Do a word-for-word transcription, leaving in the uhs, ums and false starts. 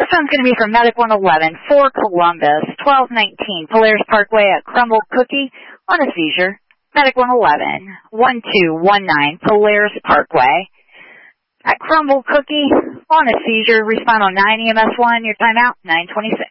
This one's going to be from Medic one eleven for Columbus, twelve nineteen Polaris Parkway at Crumble Cookie on a seizure. Medic one eleven, one two one nine Polaris Parkway at Crumble Cookie on a seizure. Respond on nine E M S one. Your timeout, nine twenty-six.